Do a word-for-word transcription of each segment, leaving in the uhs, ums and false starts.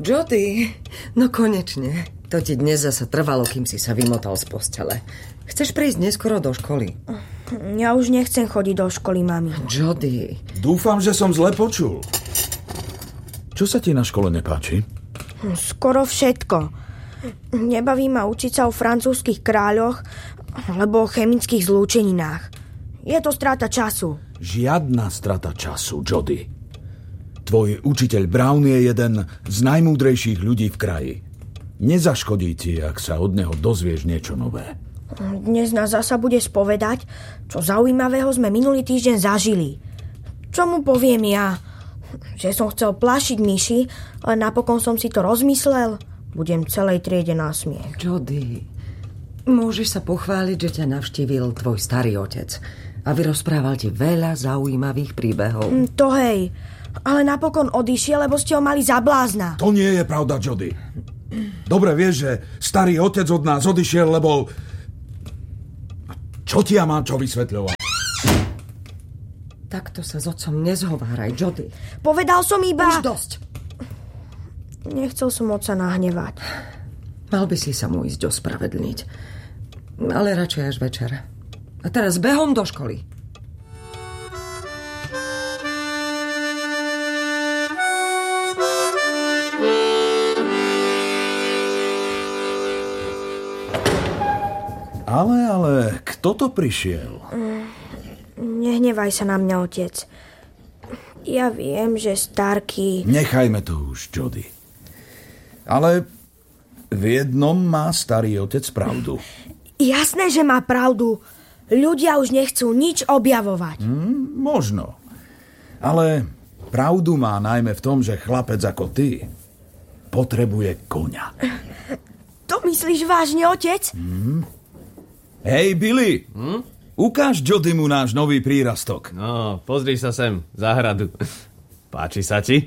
Jody, no konečne. To ti dnes zasa trvalo, kým si sa vymotal z postele. Chceš prísť neskoro do školy? Ja už nechcem chodiť do školy, mami. Jody. Dúfam, že som zle počul. Čo sa ti na škole nepáči? Skoro všetko. Nebaví ma učiť sa o francúzskych kráľoch alebo o chemických zlúčeninách. Je to strata času. Žiadna strata času, Jody. Tvoj učiteľ Brown je jeden z najmúdrejších ľudí v kraji. Nezaškodí ti, ak sa od neho dozvieš niečo nové. Dnes nás zasa bude spovedať, čo zaujímavého sme minulý týždeň zažili. Čo mu poviem ja? Že som chcel plašiť myši, ale napokon som si to rozmyslel. Budem celej triede na smiech. Jody, môžeš sa pochváliť, že ťa navštívil tvoj starý otec a vyrozprával ti veľa zaujímavých príbehov. To hej, ale napokon odišiel, lebo ste ho mali za blázna. To nie je pravda, Jody. Dobre vieš, že starý otec od nás odišiel, lebo... Čo ti ja mám čo vysvetľovať? Takto sa s otcom nezhováraj, Jody. Povedal som iba... Už dosť. Nechcel som otca nahnevať. Mal by si sa mu ísť ospravedlniť. Ale radšej až večer. A teraz behom do školy. Ale, ale, kto to prišiel? Mm, nehnevaj sa na mňa, otec. Ja viem, že Starky... Nechajme to už, Jody. Ale v jednom má starý otec pravdu. Jasné, že má pravdu. Ľudia už nechcú nič objavovať. Mm, možno. Ale pravdu má najmä v tom, že chlapec ako ty potrebuje koňa. To myslíš vážne, otec? Mm. Hej, Billy, hm? Ukáž Jodymu náš nový prírastok. No, pozri sa sem, záhradu. Páči sa ti?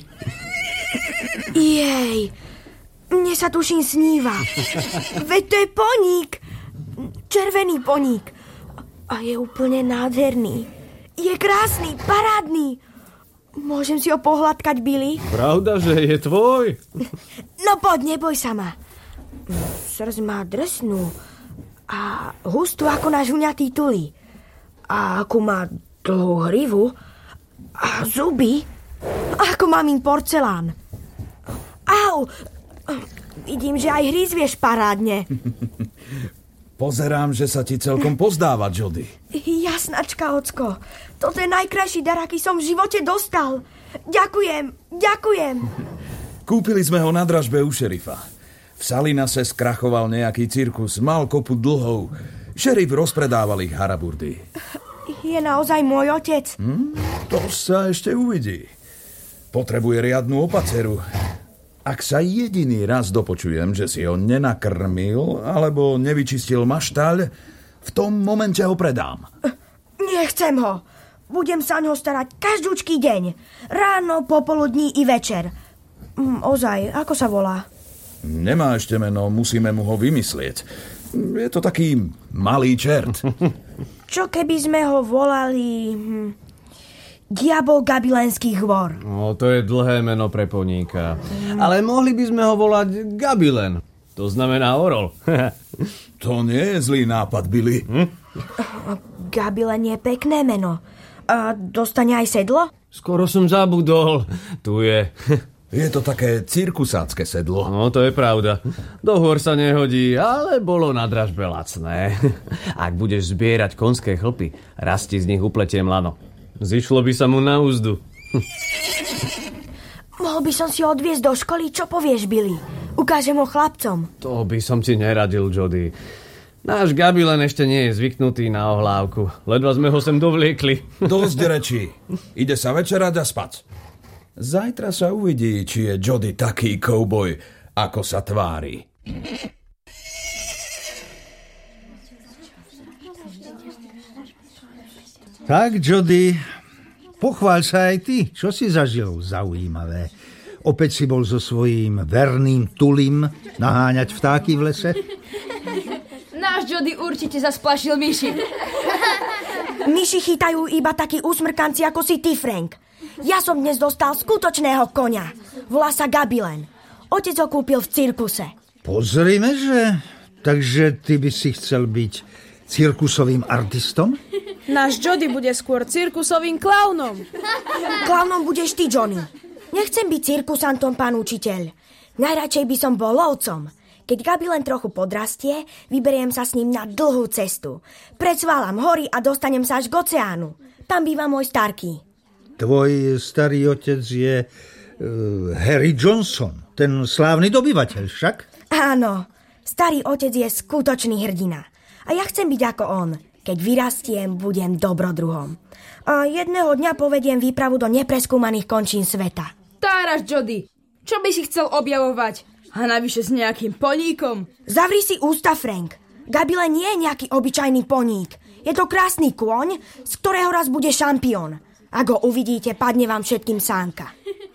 Jej, mne sa tuším sníva. Veď to je poník. Červený poník. A je úplne nádherný. Je krásny, parádny. Môžem si ho pohľadkať, Billy? Pravda, že je tvoj? No poď, neboj sa ma. Srdc má drsnú a hustú ako náš huňatý tulí. A ako má dlhú hrivu a zuby, ako mamín porcelán. Au! Vidím, že aj hrízvieš parádne. Pozerám, že sa ti celkom pozdáva, Jody. Jasnačka, ocko. Toto je najkrajší dar, aký som v živote dostal. Ďakujem, ďakujem. Kúpili sme ho na dražbe u šerifa. V Salinase skrachoval nejaký cirkus, mal kopu dlhov. Šerif rozpredával ich haraburdy. Je naozaj môj otec? Hm? To sa ešte uvidí. Potrebuje riadnu opaceru. Ak sa jediný raz dopočujem, že si ho nenakrmil alebo nevyčistil maštaľ, v tom momente ho predám. Nechcem ho. Budem sa ňo starať každúčky deň. Ráno, popoludní i večer. Ozaj, ako sa volá? Nemá ešte meno, musíme mu ho vymyslieť. Je to taký malý čert. Čo keby sme ho volali... Hm, Diabol Gabilenský hvor? No, to je dlhé meno pre poníka. Mm. Ale mohli by sme ho volať Gabilen. To znamená orol. To nie je zlý nápad, Billy. Hm? Gabilen je pekné meno. A dostane aj sedlo? Skoro som zabudol. Tu je... Je to také cirkusácké sedlo. No, to je pravda. Do hôr sa nehodí, ale bolo na dražbe lacné. Ak budeš zbierať konské chlpy, raz ti z nich upletiem lano. Zišlo by sa mu na úzdu. Mohol by som si ho odviezť do školy, čo povieš, Billy? Ukážem ho chlapcom. To by som ti neradil, Jody. Náš Gabilen ešte nie je zvyknutý na ohlávku. Ledva sme ho sem dovliekli. Dosť rečí. Ide sa večerať a spať. Zajtra sa uvidí, či je Jody taký kouboj, ako sa tvári. Tak, Jody, pochváľ sa aj ty. Čo si zažil zaujímavé? Opäť si bol so svojím verným tulim naháňať vtáky v lese? Náš Jody určite zasplašil myši. Myši chytajú iba takí úsmrkanci ako si ty, Frank. Ja som dnes dostal skutočného koňa. Volá sa Gabilen. Otec ho kúpil v cirkuse. Pozrime, že... Takže ty by si chcel byť cirkusovým artistom? Náš Jody bude skôr cirkusovým klaunom. Klaunom budeš ty, Johnny. Nechcem byť cirkusantom, pán učiteľ. Najradšej by som bol lovcom. Keď Gabi len trochu podrastie, vyberiem sa s ním na dlhú cestu. Precválam hory a dostanem sa až k oceánu. Tam býva môj starký. Tvoj starý otec je uh, Harry Johnson, ten slávny dobyvateľ však? Áno, starý otec je skutočný hrdina. A ja chcem byť ako on. Keď vyrastiem, budem dobrodruhom. A jedného dňa povediem výpravu do nepreskúmaných končín sveta. Táraš, Jody. Čo by si chcel objavovať? A navyše s nejakým poníkom? Zavri si ústa, Frank. Gabile nie je nejaký obyčajný poník. Je to krásny kôň, z ktorého raz bude šampión. Ak ho uvidíte, padne vám všetkým sánka.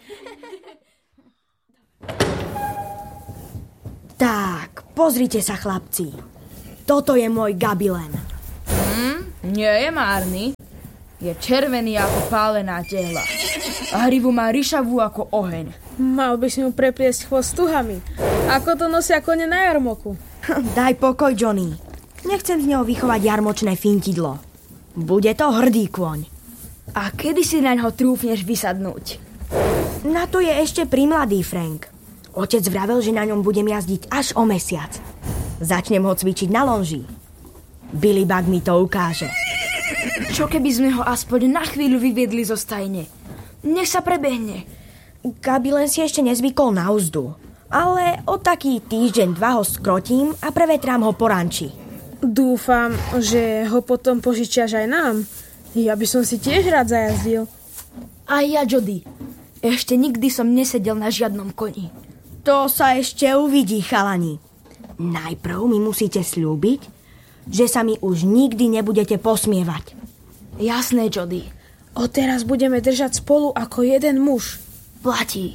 Tak, pozrite sa, chlapci. Toto je môj Gabilen. Hm, nie je márny. Je červený ako pálená tehla. A hrivu má ryšavú ako oheň. Mal by si mu prepliesť chvost tuhami. Ako to nosia kone na jarmoku. Daj pokoj, Johnny. Nechcem z neho vychovať jarmočné fintidlo. Bude to hrdý kôň. A kedy si naňho trúfneš vysadnúť? Na to je ešte primladý, Frank. Otec vravel, že na ňom budem jazdiť až o mesiac. Začnem ho cvičiť na lonži. Billy Bug mi to ukáže. Čo keby sme ho aspoň na chvíľu vyviedli zo stajne? Nech sa prebehne. Gabi len si ešte nezvykol na uzdu. Ale o taký týždeň, dva ho skrotím a prevetrám ho po ranči. Dúfam, že ho potom požičiaš aj nám. Ja by som si tiež rád zajazdil. A ja, Jody. Ešte nikdy som nesedel na žiadnom koni. To sa ešte uvidí, chalani. Najprv mi musíte sľúbiť, že sa mi už nikdy nebudete posmievať. Jasné, Jody. Odteraz budeme držať spolu ako jeden muž. Platí.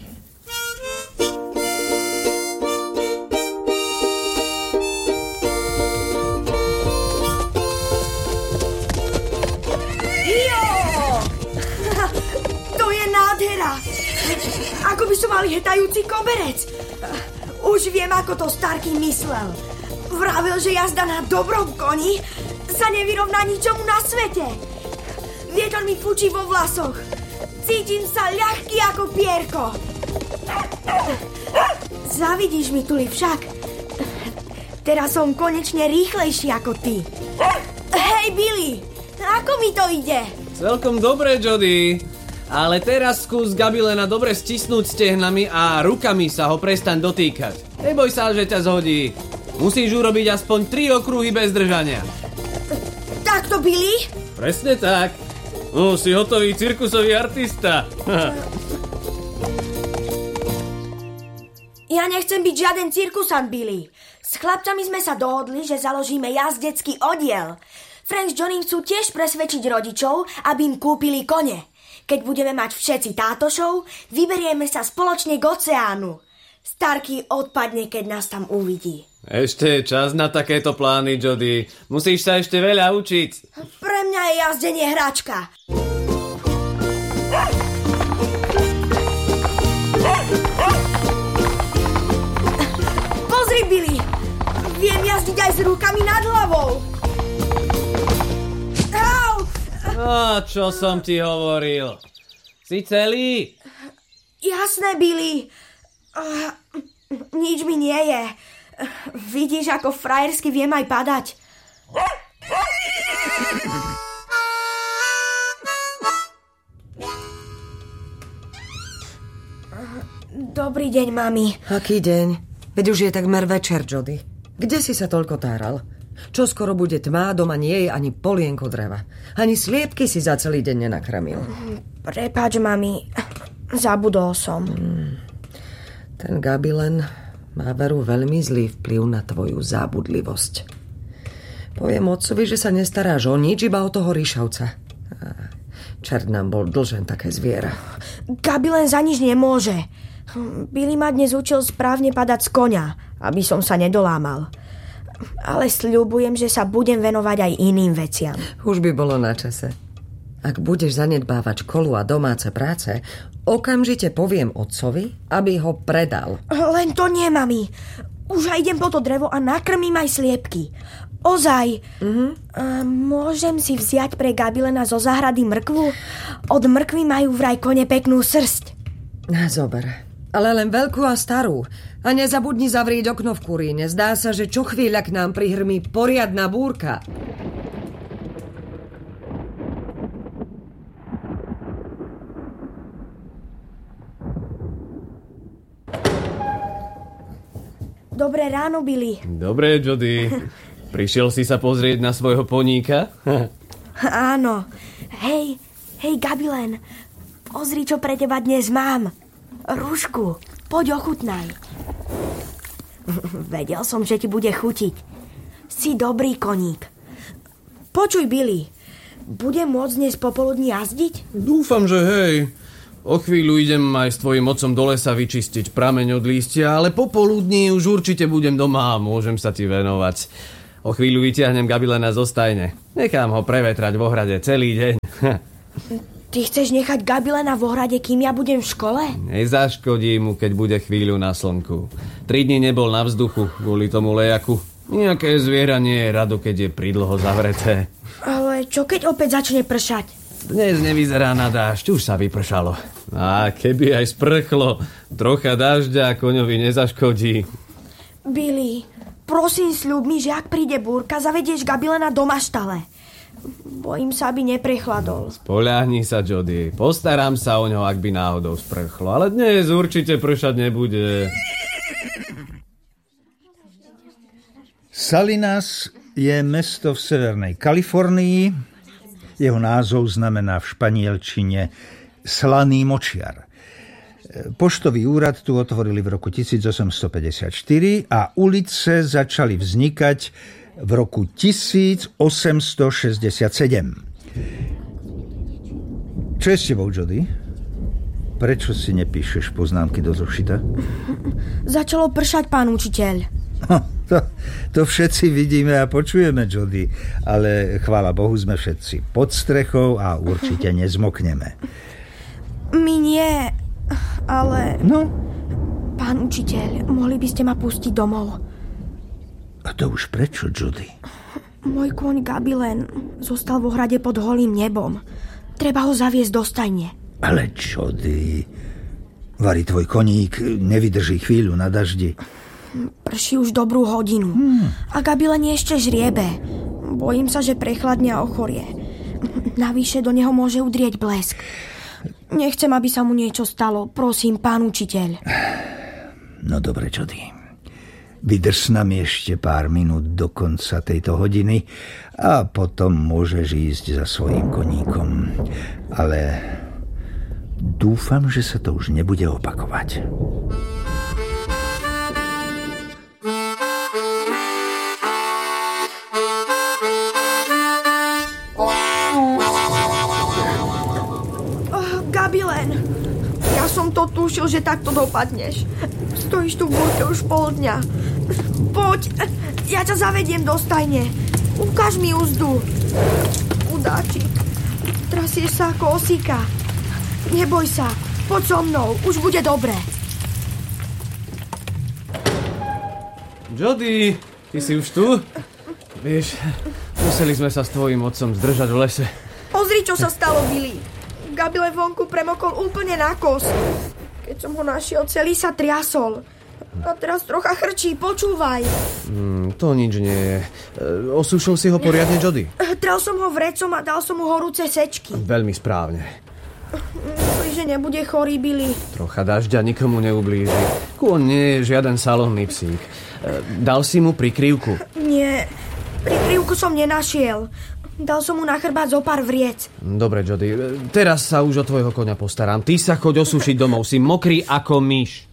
To je nádhera. Ako by som mali hetajúci koberec. Už viem, ako to Starký myslel. Vravel, že jazda na dobrom koni sa nevyrovná ničomu na svete. Vietor mi fučí vo vlasoch. Cítim sa ľahký ako pierko. Zavidíš mi, Tuli, však. Teraz som konečne rýchlejší ako ty. Hej, Billy, ako mi to ide? Celkom dobre, Jody. Ale teraz skús Gabilena dobre stisnúť stehnami a rukami sa ho prestaň dotýkať. Neboj sa, že ťa zhodí. Musíš urobiť aspoň tri okruhy bez držania. Takto, Billy? Presne tak. No, si hotový cirkusový artista. Ja nechcem byť žiaden cirkusant, Billy. S chlapcami sme sa dohodli, že založíme jazdecký oddiel. Frank s Johnny chcú tiež presvedčiť rodičov, aby im kúpili kone. Keď budeme mať všetci tátošov, vyberieme sa spoločne k oceánu. Starký odpadne, keď nás tam uvidí. Ešte je čas na takéto plány, Jody. Musíš sa ešte veľa učiť. Pre mňa je jazdenie hračka. Pozri, Billy. Viem jazdiť aj s rukami nad hlavou. Au! No, čo som ti hovoril? Si celý? Jasné, Billy. Uh, nič mi nie je. Vidíš, ako frajersky viem aj padať. Dobrý deň, mami. Aký deň? Veď už je takmer večer, Jody. Kde si sa toľko táral? Čo skoro bude tma, doma nie je ani polienko dreva. Ani sliepky si za celý deň nenakrmil. Prepáč, mami. Zabudol som. Hmm. Ten Gabilen má veru veľmi zlý vplyv na tvoju zábudlivosť. Poviem otcovi, že sa nestaráš o nič, iba o toho ryšavca. Čert nám bol dlžen také zviera. Gabilen za nič nemôže. Billy ma dnes učil správne padať z koňa, aby som sa nedolámal. Ale sľubujem, že sa budem venovať aj iným veciam. Už by bolo na čase. Ak budeš zanedbávať školu a domáce práce, okamžite poviem otcovi, aby ho predal. Len to nie, mami. Už aj idem po to drevo a nakrmím aj sliepky. Ozaj. Mm-hmm. A môžem si vziať pre Gabilena zo záhrady mrkvu? Od mrkvy majú vraj kone peknú srsť. Zober. Ale len veľkú a starú. A nezabudni zavrieť okno v kuríne. Zdá sa, že čo chvíľa k nám prihrmí poriadna búrka. Dobré ráno, Billy. Dobré, Jody. Prišiel si sa pozrieť na svojho poníka? Áno. Hej, hej, Gabilen. Pozri, čo pre teba dnes mám. Rúšku, poď ochutnaj. Vedel som, že ti bude chutiť. Si dobrý koník. Počuj, Billy. Budem môcť dnes popoludní jazdiť? Dúfam, že hej. O chvíľu idem aj s tvojim otcom do lesa vyčistiť prameň od lístia, ale popoludní už určite budem doma a môžem sa ti venovať. O chvíľu vytiahnem Gabilena zo stajne. Nechám ho prevetrať v ohrade celý deň. Ty chceš nechať Gabilena v ohrade, kým ja budem v škole? Nezaškodí mu, keď bude chvíľu na slnku. Tri dni nebol na vzduchu kvôli tomu lejaku. Nejaké zviera nie je rado, keď je pridlho zavreté. Ale čo keď opäť začne pršať? Dnes nevyzerá na dážď, už sa vypršalo. A keby aj sprchlo, trocha dažďa koňovi nezaškodí. Billy, prosím, sľub mi, že ak príde búrka, zavedieš Gabilena do maštale. Bojím sa, aby neprechladol. Spoľahni sa, Jody. Postaram sa o ňo, ak by náhodou sprchlo. Ale dnes určite pršať nebude. Salinas je mesto v severnej Kalifornii. Jeho názov znamená v španielčine slaný močiar. Poštový úrad tu otvorili v roku tisícosemstopäťdesiatštyri a ulice začali vznikať v roku tisícosemstošesťdesiatsedem. Čo je s tebou, Jody? Prečo si nepíšeš poznámky do zošita? Začalo pršať, pán učiteľ. To, to všetci vidíme a počujeme, Jody, ale chvála Bohu sme všetci pod strechou a určite nezmokneme. My nie, ale... No? Pán učiteľ, mohli by ste ma pustiť domov? A to už prečo, Jody? Môj kôň Gabilen zostal v ohrade pod holým nebom. Treba ho zaviesť do stajne. Ale Jody, vari tvoj koník nevydrží chvíľu na daždi. Prší už dobrú hodinu. Hmm. A Gabilen ešte žriebe. Bojím sa, že prechladne a ochorie. Navyše do neho môže udrieť blesk. Nechcem, aby sa mu niečo stalo. Prosím, pán učiteľ. No dobre, Jody. Vydrž s nami ešte pár minút do konca tejto hodiny a potom môžeš ísť za svojím koníkom. Ale dúfam, že sa to už nebude opakovať. Gabilen, ja som to tušil, že takto dopadneš. Stojíš tu v búrke už pol dňa. Poď, ja ťa zavediem do stajne. Ukáž mi úzdu. Udáčik, trasieš sa ako osíka. Neboj sa, poď so mnou, už bude dobre. Jody, ty si už tu? Vieš, museli sme sa s tvojím otcom zdržať v lese. Pozri, čo sa stalo, Billy. Gabilen vonku premokol úplne na kos. Keď som ho našiel, celý sa triasol. A teraz trocha chrčí, počúvaj. Mm, to nič nie je. E, osúšil si ho poriadne, Jody? Trel som ho vrecom a dal som mu horúce sečky. Veľmi správne. Myslíš, že nebude chorý, Billy? Trocha dažďa nikomu neublíži. Kôň nie je žiaden salónny psík. E, dal si mu prikryvku? Nie, prikryvku som nenašiel. Dal som mu na chrbát zo pár vriec. Dobre, Jody, teraz sa už o tvojho koňa postaram. Ty sa choď osúšiť domov, si mokrý ako myš.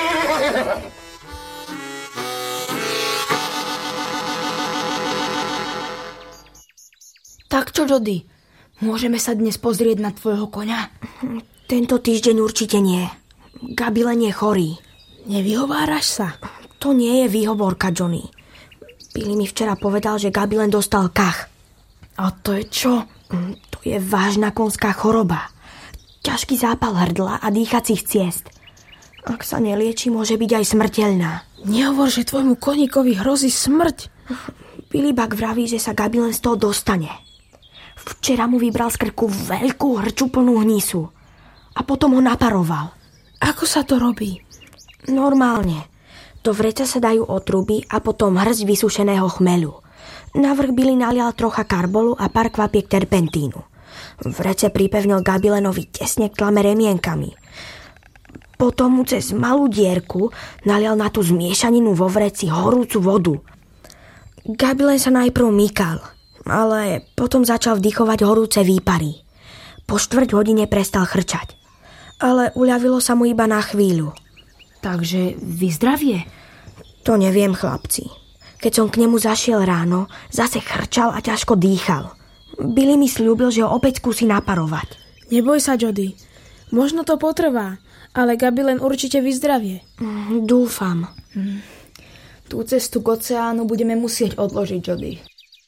Tak čo, Jody? Môžeme sa dnes pozrieť na tvojho koňa? Tento týždeň určite nie. Gabilen je chorý. Nevyhováraš sa? To nie je výhovorka, Johnny. Billy mi včera povedal, že Gabilen dostal kach. A to je čo? To To je vážna konská choroba. Ťažký zápal hrdla a dýchacích ciest. Ak sa nelieči, môže byť aj smrteľná. Nehovor, že tvojmu koníkovi hrozí smrť. Billy Buck vraví, že sa Gabi len z toho dostane. Včera mu vybral z krku veľkú hrču plnú hnisu. A potom ho naparoval. Ako sa to robí? Normálne. Do vreca sa dajú otruby a potom hrsť vysušeného chmeľu. Navrch Billy nalial trocha karbolu a pár kvapiek terpentínu. Vrece pripevnil Gabilenovi tesne k tlame remienkami. Potom mu cez malú dierku nalial na tú zmiešaninu vo vreci horúcu vodu. Gabilen sa najprv mykal, ale potom začal vdychovať horúce výpary. Po štvrť hodine prestal chrčať, ale uľavilo sa mu iba na chvíľu. Takže vyzdravie? To neviem, chlapci. Keď som k nemu zašiel ráno, zase chrčal a ťažko dýchal. Billy mi sľúbil, že ho opäť skúsi naparovať. Neboj sa, Jody. Možno to potrvá, ale Gabi len určite vyzdravie. Mm, dúfam. Hm. Tú cestu k oceánu budeme musieť odložiť, Jody.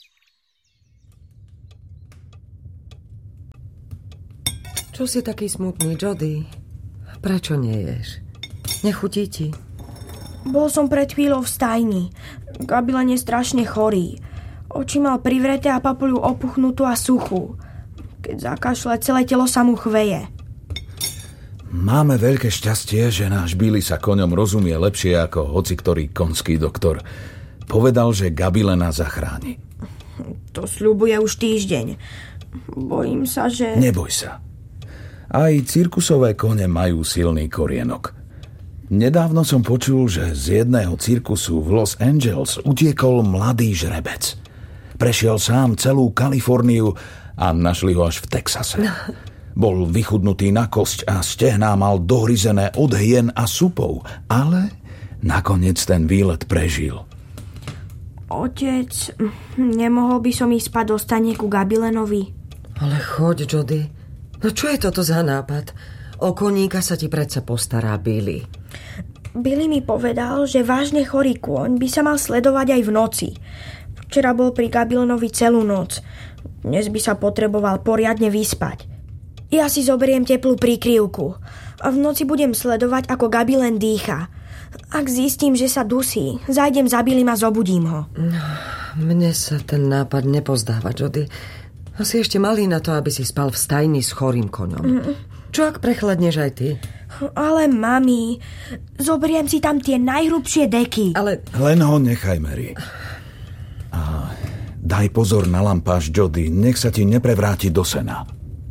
Čo si taký smutný, Jody? Prečo neješ? Nechutí ti? Bol som pred chvíľou v stajni. Gabilen je strašne chorý. Oči mal privreté a papuľu opuchnutú a suchú. Keď zakašle, celé telo sa mu chveje. Máme veľké šťastie, že náš Billy sa koňom rozumie lepšie ako hociktorý konský doktor. Povedal, že Gabilena zachráni. To sľubuje už týždeň. Bojím sa, že... Neboj sa. Aj cirkusové kone majú silný korienok. Nedávno som počul, že z jedného cirkusu v Los Angeles utiekol mladý žrebec. Prešiel sám celú Kaliforniu a našli ho až v Texase. Bol vychudnutý na kosť a stehná mal dohryzené od hyen a supov, ale nakoniec ten výlet prežil. Otec, nemohol by som ísť spať do stane ku Gabilenovi? Ale choď, Jody. No čo je toto za nápad? O koníka sa ti predsa postará Billy. Billy mi povedal, že vážne chorý kôň by sa mal sledovať aj v noci. Včera bol pri Gabilenovi celú noc. Dnes by sa potreboval poriadne vyspať. Ja si zoberiem teplú prikryvku a v noci budem sledovať, ako Gabilen dýcha. Ak zistím, že sa dusí, zájdem za Billym a zobudím ho. No, mne sa ten nápad nepozdáva, Jody. Asi ešte malý na to, aby si spal v stajni s chorým koňom. Mm. Čo ak prechladneš aj ty? Ale mami, zoberiem si tam tie najhrubšie deky. Ale... Len ho nechaj, Mary. A daj pozor na lampáš, Jody, nech sa ti neprevráti do sena.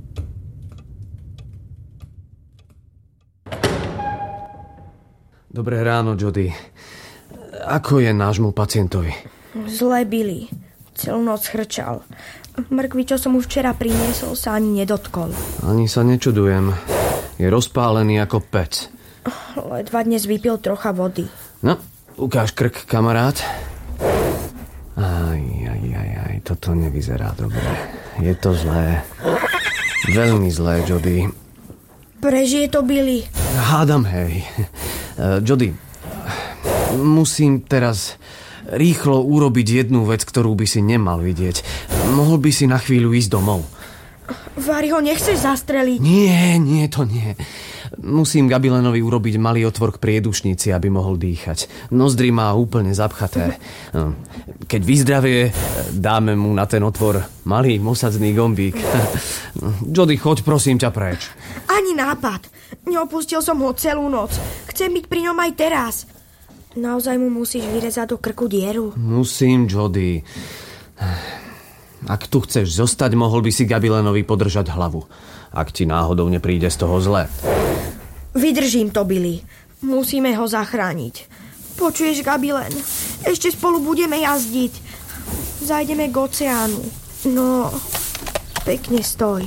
Dobré ráno, Jody. Ako je nášmu pacientovi? Zle, Billy. Celú noc chrčal. Mrkvy, čo som mu včera priniesol, sa ani nedotkol. Ani sa nečudujem. Je rozpálený ako pec. Ledva dnes vypil trocha vody. No, ukáž krk, kamarát. Aj, aj, aj, aj, toto nevyzerá dobre. Je to zlé. Veľmi zlé, Jody. Prežije to, Billy? Hádam, hej. Uh, Jody, musím teraz rýchlo urobiť jednu vec, ktorú by si nemal vidieť. Mohol by si na chvíľu ísť domov. Vary ho nechceš zastreliť? Nie, nie, to nie. Musím Gabilenovi urobiť malý otvor k priedušnici, aby mohol dýchať. Nozdry má úplne zapchaté. Keď vyzdravie, dáme mu na ten otvor malý mosadzný gombík. Jody, choď prosím ťa preč. Ani nápad. Neopustil som ho celú noc. Chcem byť pri ňom aj teraz. Naozaj mu musíš vyrezať do krku dieru? Musím, Jody. Ak tu chceš zostať, mohol by si Gabilenovi podržať hlavu. Ak ti náhodou nepríde z toho zle. Vydržím to, Billy. Musíme ho zachrániť. Počuješ, Gabilen? Ešte spolu budeme jazdiť. Zajdeme k oceánu. No, pekne stoj.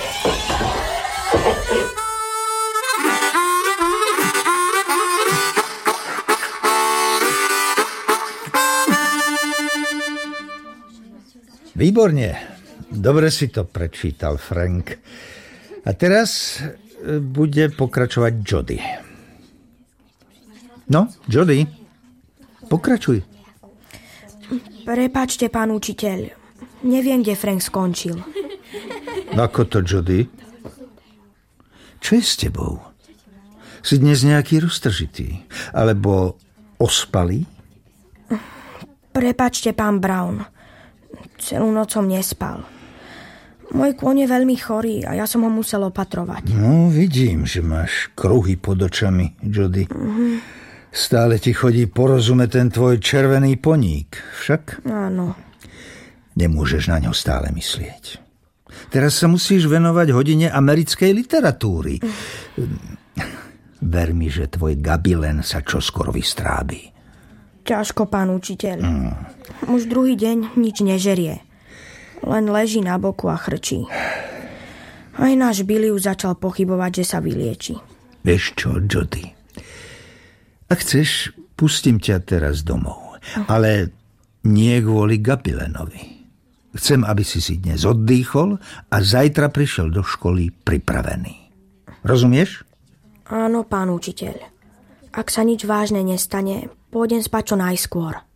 Výborne. Dobre si to prečítal, Frank. A teraz bude pokračovať Jody. No, Jody, pokračuj. Prepáčte, pán učiteľ. Neviem, kde Frank skončil. Ako to, Jody? Čo je s tebou? Si dnes nejaký roztržitý? Alebo ospalý? Prepáčte, pán Brown. Celú noc som nespal. Môj kôň je veľmi chorý a ja som ho musel opatrovať. No, vidím, že máš kruhy pod očami, Jody. Mm-hmm. Stále ti chodí porozume ten tvoj červený poník, však? Áno. Nemôžeš na ňo stále myslieť. Teraz sa musíš venovať hodine americkej literatúry. Ver mi, že tvoj Gabilen sa čoskoro vystrábi. Ťažko, pán učiteľ. Mm. Už druhý deň nič nežerie. Len leží na boku a chrčí. Aj náš Billy už začal pochybovať, že sa vylieči. Vieš čo, Jody? Ak chceš, pustím ťa teraz domov. Ale nie kvôli Gabilenovi. Chcem, aby si si dnes oddýchol a zajtra prišiel do školy pripravený. Rozumieš? Áno, pán učiteľ. Ak sa nič vážne nestane, pôjdem spať čo najskôr.